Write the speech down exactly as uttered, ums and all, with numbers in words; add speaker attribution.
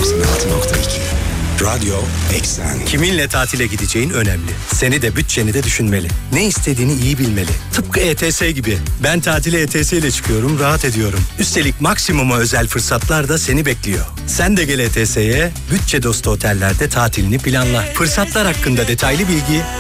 Speaker 1: doksan altı nokta iki Radyo Eksen.
Speaker 2: Kiminle tatile gideceğin önemli. Seni de bütçeni de düşünmeli. Ne istediğini iyi bilmeli. Tıpkı E T S gibi. Ben tatile E T S ile çıkıyorum, rahat ediyorum. Üstelik maksimuma özel fırsatlar da seni bekliyor. Sen de gel E T S'ye, bütçe dostu otellerde tatilini planla. Fırsatlar hakkında detaylı bilgi